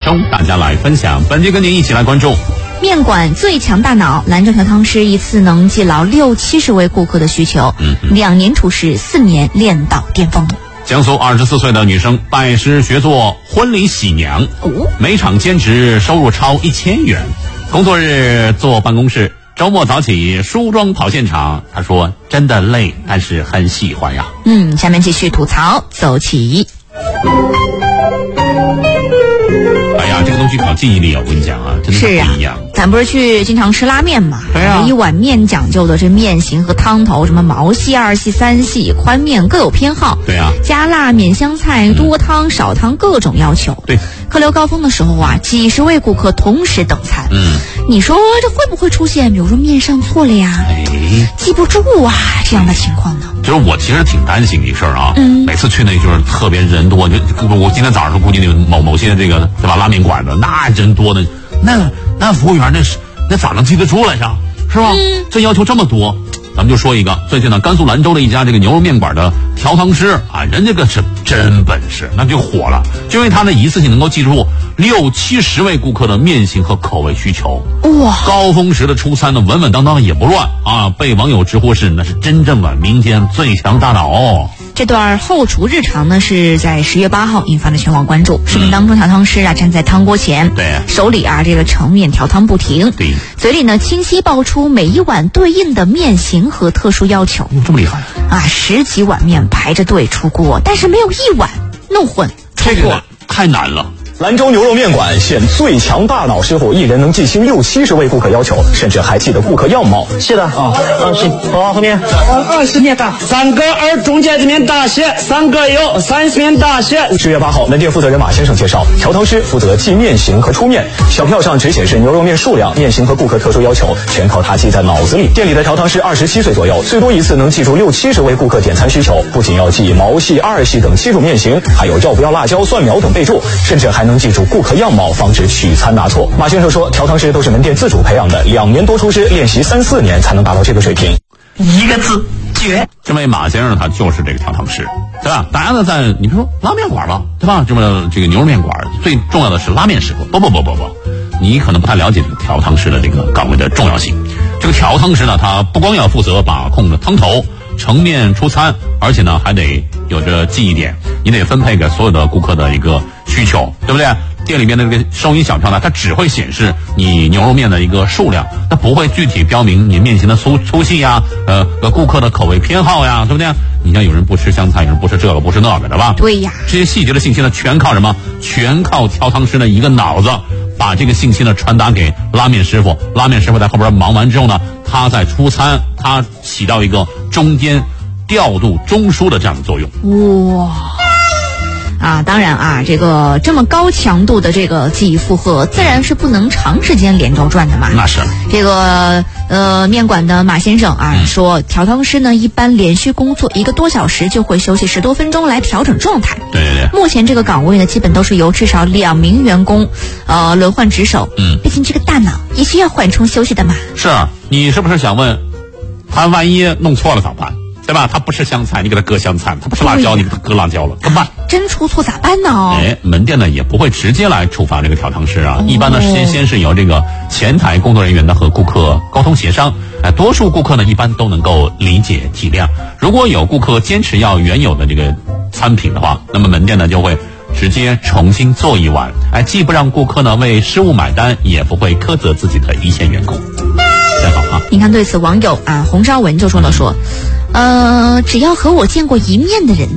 中，大家来分享。本期跟您一起来关注面馆最强大脑，兰州调汤师一次能记牢60-70位顾客的需求，2年出师，4年练到巅峰。 江苏24岁的女生拜师学做婚礼喜娘，每场兼职收入超1000元，工作日坐办公室，周末早起梳妆跑现场。她说真的累，但是很喜欢呀。 下面继续吐槽走起。 哎呀，这个东西考记忆力啊，我跟你讲啊，真的是不一样。 咱不是去经常吃拉面嘛？ 对啊， 一碗面讲究的这面型和汤头，什么毛细、2细、3细，宽面各有偏好。 对啊， 加辣、免香菜、多汤、少汤各种要求。 对， 客流高峰的时候啊，几十位顾客同时等餐。你说这会不会出现，比如说面上错了呀，记不住啊这样的情况呢？ 就是我其实挺担心一事儿啊，每次去那就是特别人多，就我今天早上估计那某些这个对吧拉面馆子那人多的，那服务员那咋能记得住来着，是吧？这要求这么多。咱们就说一个，最近呢，甘肃兰州的一家这个牛肉面馆的调汤师啊，人家个是真本事，那就火了，就因为他呢一次性能够记住60-70位顾客的面型和口味需求。哇！高峰时的出餐呢，稳稳当当的也不乱啊，被网友直呼是那是真正的民间最强大脑。 这段后厨日常呢，是在10月8号引发了全网关注。视频当中，调汤师啊站在汤锅前， 对， 手里啊这个盛面调汤不停， 对， 嘴里呢清晰爆出每一碗对应的面型和特殊要求。 这么厉害啊！10几碗面排着队出锅，但是没有一碗弄混出锅， 这个太难了。 兰州牛肉面馆现最强大脑师傅，一人能记清60-70位顾客要求，甚至还记得顾客样貌。 是的啊，行，后面20面大，3个2中间的面大些，3个有30面大些。 10月8号，门店负责人马先生介绍，调汤师负责记面型和出面，小票上只显示牛肉面数量、面型和顾客特殊要求，全靠他记在脑子里。店里的调汤师27岁左右，最多一次能记住60-70位顾客点餐需求，不仅要记毛细、2细等7种面型，还有要不要辣椒、蒜苗等备注，甚至还能记住顾客样貌，防止取餐拿错。马先生说，调汤师都是门店自主培养的，2年多出师，练习3-4年才能达到这个水平。 一个字，绝。 这位马先生他就是这个调汤师，对吧？大家呢在你比如说拉面馆吧，对吧？这么这个牛肉面馆最重要的是拉面师傅。不，你可能不太了解这个调汤师的这个岗位的重要性。这个调汤师呢，他不光要负责把控着汤头、盛面、出餐，而且呢还得有着记忆点，你得分配给所有的顾客的一个需求，对不对？店里面的这个收银小票呢，它只会显示你牛肉面的一个数量，它不会具体标明你面型的粗细呀，顾客的口味偏好呀，对不对？你像有人不吃香菜，有人不吃这个不吃那个的吧？ 对呀， 这些细节的信息呢，全靠什么？全靠调汤师的一个脑子，把这个信息呢传达给拉面师傅。拉面师傅在后边忙完之后呢，他在出餐，他起到一个中间调度中枢的这样的作用。 哇！啊，当然啊，这个这么高强度的这个记忆负荷，自然是不能长时间连轴转的嘛。 那是这个面馆的马先生啊说，调汤师呢一般连续工作1个多小时就会休息10多分钟来调整状态。 对。 目前这个岗位呢，基本都是由至少2名员工轮换值守。毕竟这个大脑也需要缓冲休息的嘛。是， 你是不是想问，他万一弄错了咋办？对吧？他不吃香菜，你给他搁香菜；他不吃辣椒，你给他搁辣椒了，怎么办？ 真出错咋办呢？ 门店呢也不会直接来处罚这个调汤师啊。一般呢先是由这个前台工作人员呢和顾客沟通协商。多数顾客呢一般都能够理解体谅。如果有顾客坚持要原有的这个餐品的话，那么门店呢就会直接重新做一碗。既不让顾客呢为失误买单，也不会苛责自己的一线员工。真好啊！ 你看，对此网友洪昭文就说了说，只要和我见过一面的人